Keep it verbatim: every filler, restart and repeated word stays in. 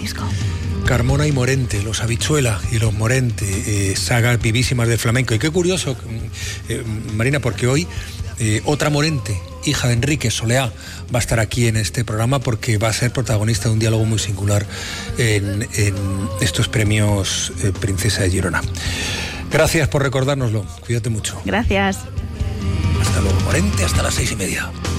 disco. Carmona y Morente, los Habichuela y los Morente, eh, sagas vivísimas del flamenco. Y qué curioso, eh, Marina, porque hoy eh, otra Morente, hija de Enrique Soleá, va a estar aquí en este programa porque va a ser protagonista de un diálogo muy singular en, en estos premios eh, Princesa de Girona. Gracias por recordárnoslo, cuídate mucho. Gracias. Hasta luego, Morente, hasta las seis y media.